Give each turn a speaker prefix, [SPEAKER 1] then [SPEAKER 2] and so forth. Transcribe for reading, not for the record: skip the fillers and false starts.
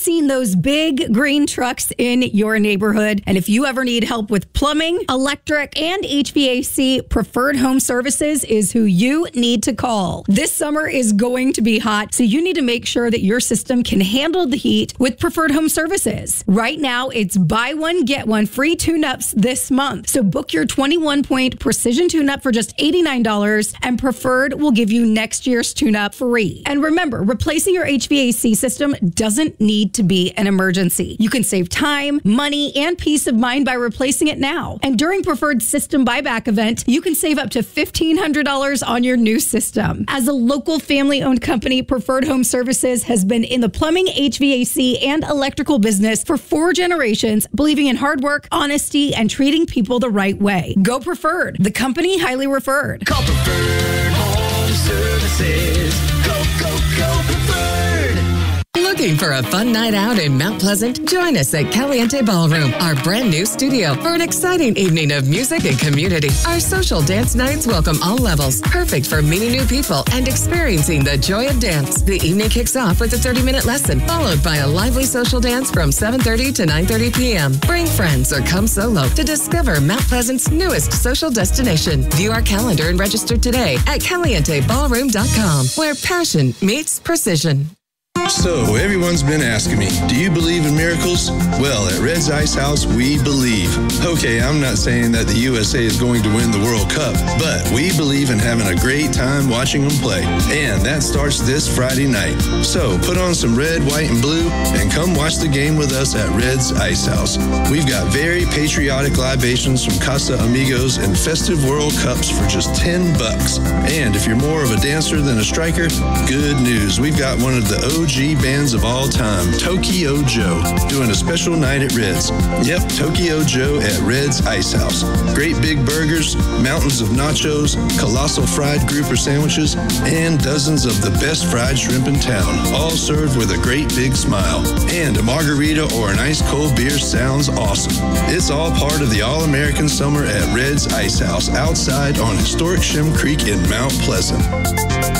[SPEAKER 1] seen those big green trucks in your neighborhood. And if you ever need help with plumbing, electric, and HVAC, Preferred Home Services is who you need to call. This summer is going to be hot, so you need to make sure that your system can handle the heat with Preferred Home Services. Right now, it's buy one, get one free tune-ups this month. So book your 21-point precision tune-up for just $89, and Preferred will give you next year's tune-up free. And remember, replacing your HVAC system doesn't need to be an emergency. You can save time, money, and peace of mind by replacing it now. And during Preferred System Buyback event, you can save up to $1,500 on your new system. As a local family-owned company, Preferred Home Services has been in the plumbing, HVAC, and electrical business for 4 generations, believing in hard work, honesty, and treating people the right way. Go Preferred, the company highly referred.
[SPEAKER 2] Call Preferred Home Services. Go, go, go Preferred.
[SPEAKER 3] Looking for a fun night out in Mount Pleasant? Join us at Caliente Ballroom, our brand new studio, for an exciting evening of music and community. Our social dance nights welcome all levels, perfect for meeting new people and experiencing the joy of dance. The evening kicks off with a 30-minute lesson, followed by a lively social dance from 7:30 to 9:30 p.m. Bring friends or come solo to discover Mount Pleasant's newest social destination. View our calendar and register today at CalienteBallroom.com, where passion meets precision.
[SPEAKER 4] So, everyone's been asking me, do you believe in miracles? Well, at Red's Ice House, we believe. Okay, I'm not saying that the USA is going to win the World Cup, but we believe in having a great time watching them play. And that starts this Friday night. So, put on some red, white, and blue, and come watch the game with us at Red's Ice House. We've got very patriotic libations from Casa Amigos and festive World Cups for just $10. And if you're more of a dancer than a striker, good news. We've got one of the OG bands of all time, Tokyo Joe, doing a special night at Red's. Yep, Tokyo Joe at Red's Ice House. Great big burgers, mountains of nachos, colossal fried grouper sandwiches, and dozens of the best fried shrimp in town, all served with a great big smile. And a margarita or an ice cold beer sounds awesome. It's all part of the All-American Summer at Red's Ice House, outside on historic Shem Creek in Mount Pleasant.